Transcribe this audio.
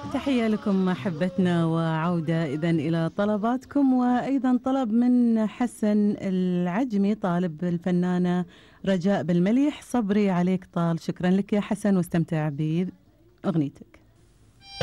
تحية لكم أحبتنا، وعودة إذن إلى طلباتكم، وأيضا طلب من حسن العجمي طالب الفنانة رجاء بالمليح، صبري عليك طال. شكرا لك يا حسن، واستمتع بأغنيتك.